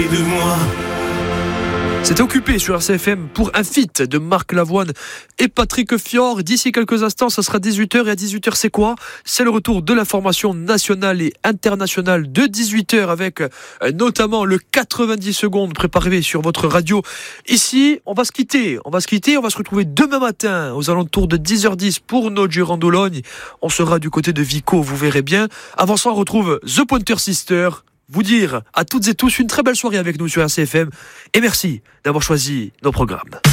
C'était Occupé sur RCFM pour un feat de Marc Lavoine et Patrick Fior. D'ici quelques instants, ça sera 18h. Et à 18h, c'est quoi ? C'est le retour de l'information nationale et internationale de 18h avec notamment le 90 secondes préparé sur votre radio. Ici, on va se quitter. On va se retrouver demain matin aux alentours de 10h10 pour notre Gironde-Bologne. On sera du côté de Vico, vous verrez bien. Avant ça, on retrouve The Pointer Sisters. Vous dire à toutes et tous une très belle soirée avec nous sur RCFM et merci d'avoir choisi nos programmes.